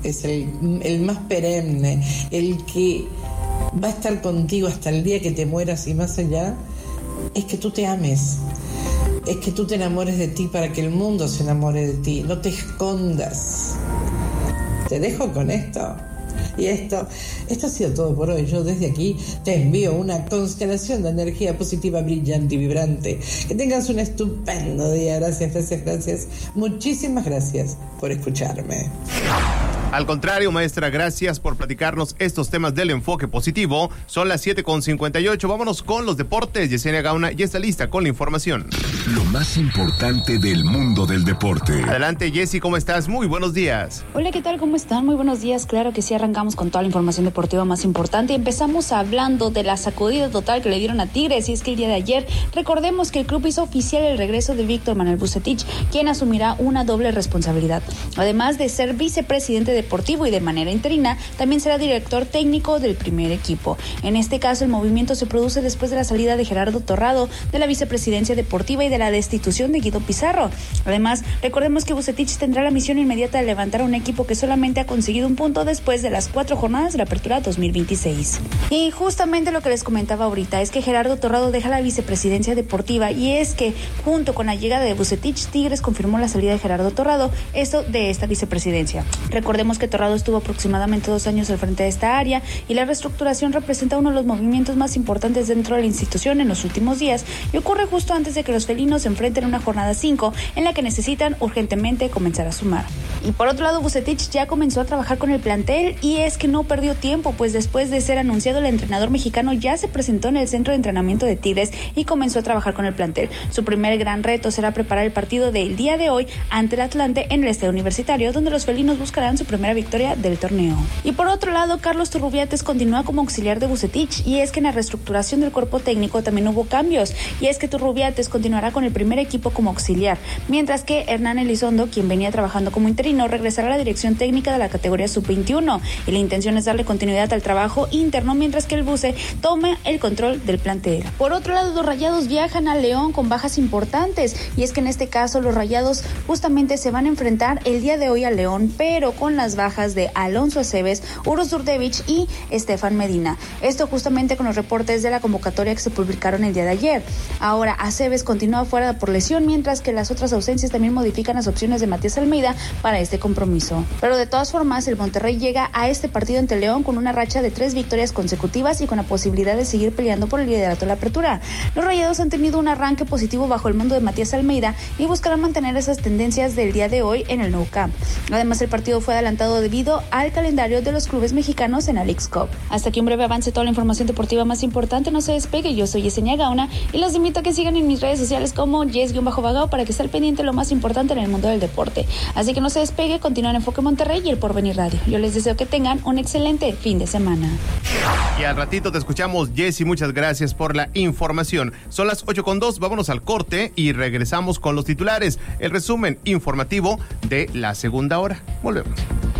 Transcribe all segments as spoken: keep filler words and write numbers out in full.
es el, el más perenne, el que va a estar contigo hasta el día que te mueras y más allá, es que tú te ames, es que tú te enamores de ti para que el mundo se enamore de ti, no te escondas. Te dejo con esto. Y esto, esto ha sido todo por hoy. Yo desde aquí te envío una constelación de energía positiva, brillante y vibrante. Que tengas un estupendo día. Gracias, gracias, gracias. Muchísimas gracias por escucharme. Al contrario, maestra, gracias por platicarnos estos temas del enfoque positivo. Son las siete con cincuenta y ocho. Vámonos con los deportes. Yesenia Gauna ya está lista con la información. Lo más importante del mundo del deporte. Adelante, Jessy, ¿cómo estás? Muy buenos días. Hola, ¿qué tal? ¿Cómo están? Muy buenos días. Claro que sí, arrancamos con toda la información deportiva más importante. Empezamos hablando de la sacudida total que le dieron a Tigres. Y es que el día de ayer, recordemos que el club hizo oficial el regreso de Víctor Manuel Vucetich, quien asumirá una doble responsabilidad. Además de ser vicepresidente de deportivo y de manera interina, también será director técnico del primer equipo. En este caso, el movimiento se produce después de la salida de Gerardo Torrado de la vicepresidencia deportiva y de la destitución de Guido Pizarro. Además, recordemos que Vucetich tendrá la misión inmediata de levantar a un equipo que solamente ha conseguido un punto después de las cuatro jornadas de la apertura dos mil veintiséis. Y justamente lo que les comentaba ahorita es que Gerardo Torrado deja la vicepresidencia deportiva, y es que junto con la llegada de Vucetich, Tigres confirmó la salida de Gerardo Torrado, esto de esta vicepresidencia. Recordemos que Torrado estuvo aproximadamente dos años al frente de esta área, y la reestructuración representa uno de los movimientos más importantes dentro de la institución en los últimos días, y ocurre justo antes de que los felinos se enfrenten a una jornada cinco en la que necesitan urgentemente comenzar a sumar. Y por otro lado, Vucetich ya comenzó a trabajar con el plantel, y es que no perdió tiempo, pues después de ser anunciado, el entrenador mexicano ya se presentó en el centro de entrenamiento de Tigres y comenzó a trabajar con el plantel. Su primer gran reto será preparar el partido del día de hoy ante el Atlante en el Estadio Universitario, donde los felinos buscarán su primera victoria del torneo. Y por otro lado, Carlos Turrubiates continúa como auxiliar de Vucetich, y es que en la reestructuración del cuerpo técnico también hubo cambios, y es que Turrubiates continuará con el primer equipo como auxiliar, mientras que Hernán Elizondo, quien venía trabajando como interino, regresará a la dirección técnica de la categoría sub veintiuno, y la intención es darle continuidad al trabajo interno mientras que el Buce toma el control del plantel. Por otro lado, los Rayados viajan a León con bajas importantes, y es que en este caso los Rayados justamente se van a enfrentar el día de hoy a León, pero con las bajas de Alonso Aceves, Uros Durdevich y Estefan Medina. Esto justamente con los reportes de la convocatoria que se publicaron el día de ayer. Ahora, Aceves continúa fuera por lesión, mientras que las otras ausencias también modifican las opciones de Matías Almeida para este compromiso. Pero de todas formas, el Monterrey llega a este partido ante León con una racha de tres victorias consecutivas y con la posibilidad de seguir peleando por el liderato de la apertura. Los Rayados han tenido un arranque positivo bajo el mando de Matías Almeida y buscarán mantener esas tendencias del día de hoy en el Nou Camp. Además, el partido fue adelantado debido al calendario de los clubes mexicanos en la Leagues Cup. Hasta aquí un breve avance de toda la información deportiva más importante. No se despegue, yo soy Yesenia Gauna y los invito a que sigan en mis redes sociales como Yes-Bagao para que esté al pendiente de lo más importante en el mundo del deporte. Así que no se despegue, continúen en Enfoque Monterrey y el Porvenir Radio. Yo les deseo que tengan un excelente fin de semana. Y al ratito te escuchamos, Jessy, muchas gracias por la información. Son las ocho con dos, vámonos al corte y regresamos con los titulares, el resumen informativo de la segunda hora. Volvemos.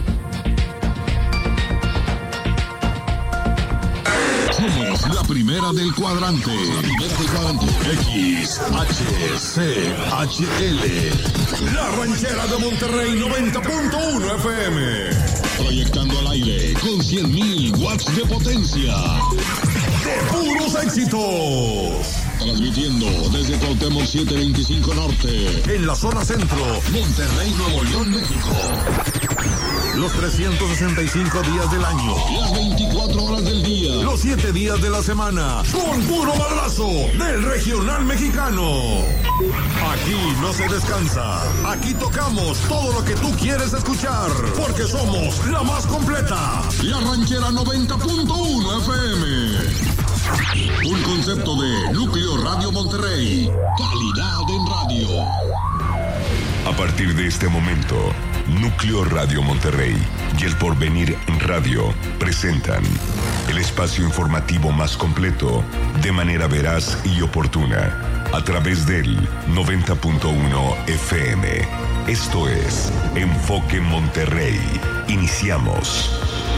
Somos la primera del cuadrante. La primera del cuadrante. X, H, C, H, L. La Ranchera de Monterrey noventa punto uno F M. Proyectando al aire con cien mil watts de potencia. De puros éxitos. Transmitiendo desde Cuauhtémoc setecientos veinticinco Norte. En la zona centro. Monterrey, Nuevo León, México. Los trescientos sesenta y cinco días del año. Las veinticuatro horas del día. Los siete días de la semana. Con puro madrazo del regional mexicano. Aquí no se descansa. Aquí tocamos todo lo que tú quieres escuchar. Porque somos la más completa. La Ranchera noventa punto uno F M. Un concepto de Núcleo Radio Monterrey. Calidad en radio. A partir de este momento, Núcleo Radio Monterrey y El Porvenir Radio presentan el espacio informativo más completo, de manera veraz y oportuna, a través del noventa punto uno F M. Esto es Enfoque Monterrey. Iniciamos.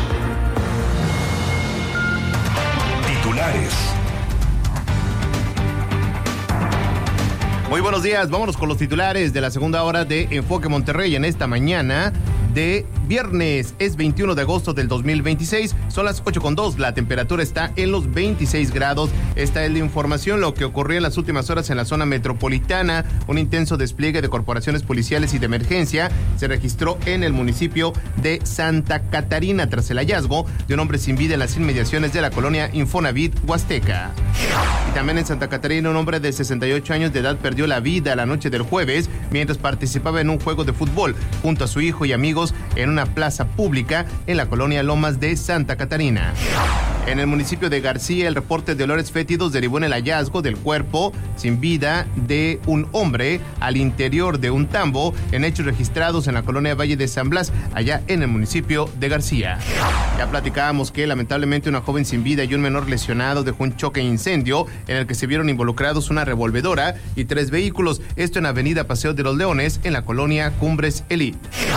Titulares. Muy buenos días, vámonos con los titulares de la segunda hora de Enfoque Monterrey en esta mañana de viernes, es veintiuno de agosto del dos mil veintiséis, son las ocho con dos, la temperatura está en los veintiséis grados. Esta es la información, lo que ocurrió en las últimas horas en la zona metropolitana. Un intenso despliegue de corporaciones policiales y de emergencia se registró en el municipio de Santa Catarina tras el hallazgo de un hombre sin vida en las inmediaciones de la colonia Infonavit Huasteca. Y también en Santa Catarina, un hombre de sesenta y ocho años de edad perdió la vida la noche del jueves mientras participaba en un juego de fútbol junto a su hijo y amigos en una plaza pública en la colonia Lomas de Santa Catarina. En el municipio de García, el reporte de olores fétidos derivó en el hallazgo del cuerpo sin vida de un hombre al interior de un tambo en hechos registrados en la colonia Valle de San Blas, allá en el municipio de García. Ya platicábamos que lamentablemente una joven sin vida y un menor lesionado dejó un choque e incendio en el que se vieron involucrados una revolvedora y tres vehículos, esto en Avenida Paseo de los Leones, en la colonia Cumbres Elite.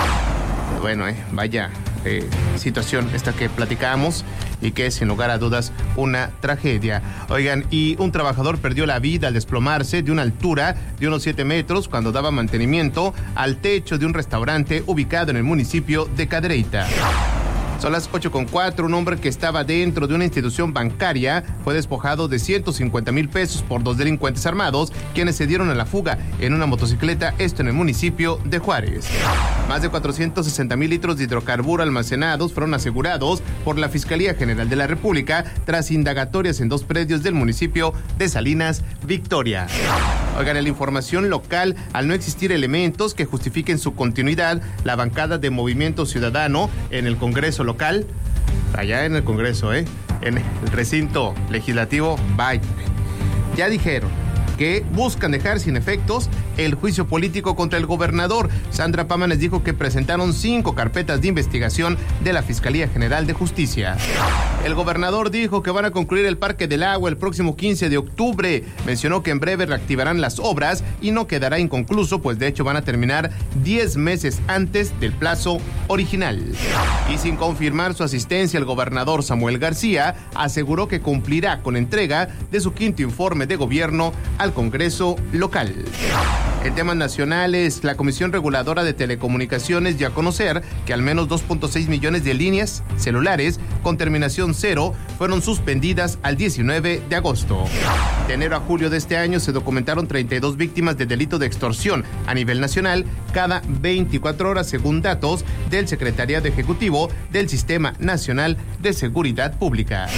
Bueno, eh, vaya eh, situación esta que platicábamos y que es sin lugar a dudas una tragedia. Oigan, y un trabajador perdió la vida al desplomarse de una altura de unos siete metros cuando daba mantenimiento al techo de un restaurante ubicado en el municipio de Cadereyta. Son las ocho con cuatro, un hombre que estaba dentro de una institución bancaria fue despojado de ciento cincuenta mil pesos por dos delincuentes armados, quienes se dieron a la fuga en una motocicleta, esto en el municipio de Juárez. Más de cuatrocientos sesenta mil litros de hidrocarburo almacenados fueron asegurados por la Fiscalía General de la República tras indagatorias en dos predios del municipio de Salinas, Victoria. Oigan, en la información local, al no existir elementos que justifiquen su continuidad, la bancada de Movimiento Ciudadano en el Congreso local, allá en el Congreso, ¿eh? en el recinto legislativo, vaya, ya dijeron que buscan dejar sin efectos el juicio político contra el gobernador. Sandra Pámanes dijo que presentaron cinco carpetas de investigación de la Fiscalía General de Justicia. El gobernador dijo que van a concluir el Parque del Agua el próximo quince de octubre. Mencionó que en breve reactivarán las obras y no quedará inconcluso, pues de hecho van a terminar diez meses antes del plazo original. Y sin confirmar su asistencia, el gobernador Samuel García aseguró que cumplirá con entrega de su quinto informe de gobierno al Congreso local. En temas nacionales, la Comisión Reguladora de Telecomunicaciones dio a conocer que al menos dos punto seis millones de líneas celulares con terminación cero fueron suspendidas al diecinueve de agosto. De enero a julio de este año se documentaron treinta y dos víctimas de delito de extorsión a nivel nacional cada veinticuatro horas, según datos del Secretariado Ejecutivo del Sistema Nacional de Seguridad Pública.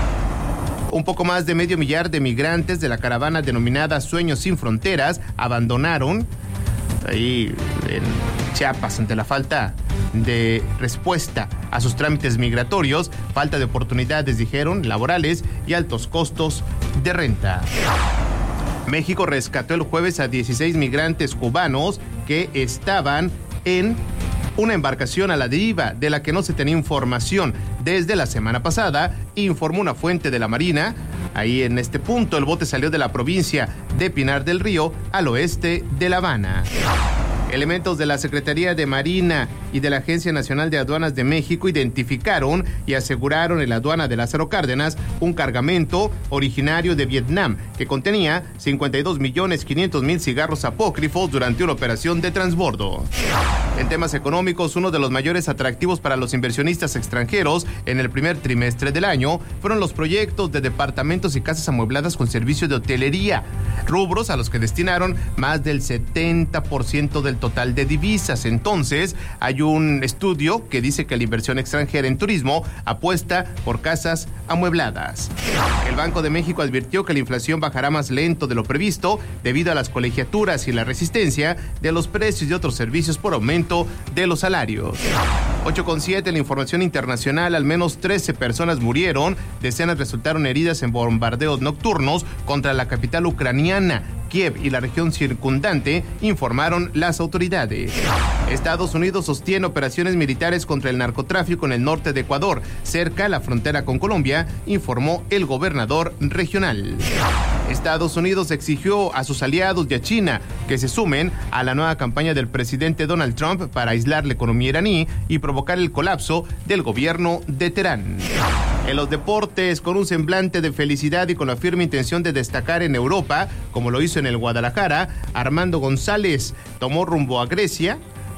Un poco más de medio millar de migrantes de la caravana denominada Sueños Sin Fronteras abandonaron ahí en Chiapas ante la falta de respuesta a sus trámites migratorios, falta de oportunidades, dijeron, laborales y altos costos de renta. México rescató el jueves a dieciséis migrantes cubanos que estaban en una embarcación a la deriva de la que no se tenía información desde la semana pasada, informó una fuente de la Marina. Ahí en este punto el bote salió de la provincia de Pinar del Río al oeste de La Habana. Elementos de la Secretaría de Marina y de la Agencia Nacional de Aduanas de México identificaron y aseguraron en la aduana de Lázaro Cárdenas un cargamento originario de Vietnam que contenía cincuenta y dos millones quinientos mil cigarros apócrifos durante una operación de transbordo. En temas económicos, uno de los mayores atractivos para los inversionistas extranjeros en el primer trimestre del año fueron los proyectos de departamentos y casas amuebladas con servicio de hotelería, rubros a los que destinaron más del setenta por ciento del total de divisas. Entonces, hay un estudio que dice que la inversión extranjera en turismo apuesta por casas amuebladas. El Banco de México advirtió que la inflación bajará más lento de lo previsto debido a las colegiaturas y la resistencia de los precios de otros servicios por aumento de los salarios. ocho con siete, la información internacional, al menos trece personas murieron, decenas resultaron heridas en bombardeos nocturnos contra la capital ucraniana. Kiev y la región circundante, informaron las autoridades. Estados Unidos sostiene operaciones militares contra el narcotráfico en el norte de Ecuador, cerca a la frontera con Colombia, informó el gobernador regional. Estados Unidos exigió a sus aliados y a China que se sumen a la nueva campaña del presidente Donald Trump para aislar la economía iraní y provocar el colapso del gobierno de Teherán. En los deportes, con un semblante de felicidad y con la firme intención de destacar en Europa, como lo hizo en el Guadalajara, Armando González tomó rumbo a Grecia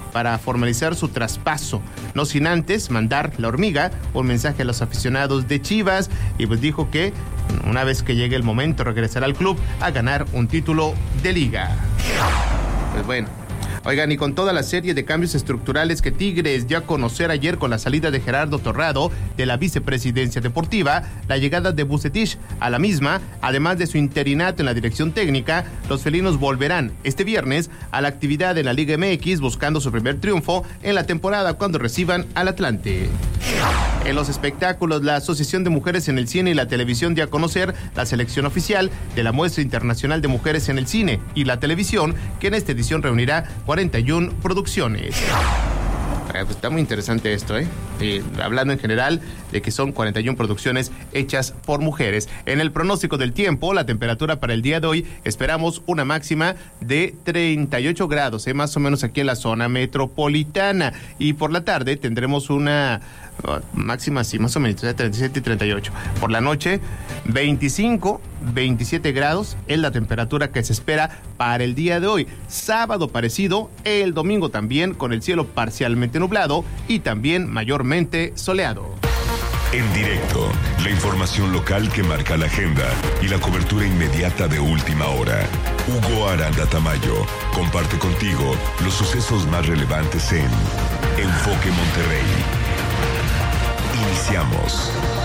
para formalizar su traspaso, no sin antes mandar la hormiga un mensaje a los aficionados de Chivas, y pues dijo que una vez que llegue el momento regresará al club a ganar un título de liga. Pues bueno. Oigan, y con toda la serie de cambios estructurales que Tigres dio a conocer ayer con la salida de Gerardo Torrado de la vicepresidencia deportiva, la llegada de Vucetich a la misma, además de su interinato en la dirección técnica, los felinos volverán este viernes a la actividad en la Liga M X buscando su primer triunfo en la temporada cuando reciban al Atlante. En los espectáculos, la Asociación de Mujeres en el Cine y la Televisión dio a conocer la selección oficial de la Muestra Internacional de Mujeres en el Cine y la Televisión, que en esta edición reunirá cuarenta y una producciones. Eh, pues está muy interesante esto, ¿eh? Eh, hablando en general de que son cuarenta y una producciones hechas por mujeres. En el pronóstico del tiempo, la temperatura para el día de hoy, esperamos una máxima de treinta y ocho grados, ¿eh? Más o menos aquí en la zona metropolitana. Y por la tarde tendremos una uh, máxima, sí, más o menos, treinta y siete y treinta y ocho. Por la noche, veinticinco, veintisiete grados es la temperatura que se espera para el día de hoy. Sábado parecido, el domingo también, con el cielo parcialmente nublado y también mayormente soleado. En directo, la información local que marca la agenda y la cobertura inmediata de última hora. Hugo Aranda Tamayo comparte contigo los sucesos más relevantes en Enfoque Monterrey. Iniciamos.